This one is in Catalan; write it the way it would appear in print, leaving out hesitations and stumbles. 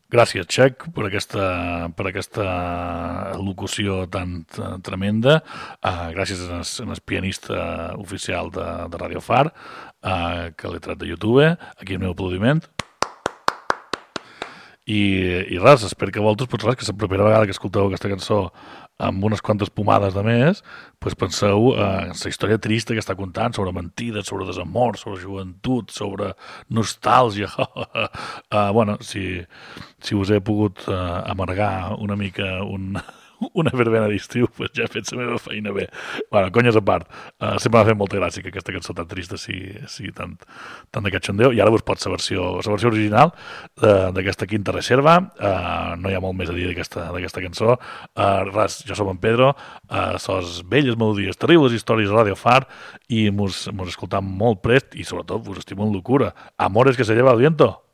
Gràcies, Xec, per aquesta locució tan tremenda. Gràcies al pianista oficial de Radio Far, que l'he tret de YouTube, aquí el meu aplaudiment. I res, espero que vosaltres, pues res, que la propera vegada que escolteu aquesta cançó amb unes quantes pomades de més, pues penseu en la història trista que està contant sobre mentides, sobre desamor, sobre joventut, sobre nostàlgia. Bueno, si us he pogut amargar una mica una verbena d'estiu, pues ja he fet la meva feina bé. Bueno, conyes a part, sempre m'ha fet molta gràcia que aquesta cançó tan trista sigui tant de cachondeo, i ara us pot la versió original d'aquesta Quinta Reserva. No hi ha molt més a dir d'aquesta cançó. Res, jo som en Pedro, sos belles melodies, terribles històries a Radio Far, i mos escoltam molt prest, i sobretot vos estimo en locura. Amores que se lleva el viento.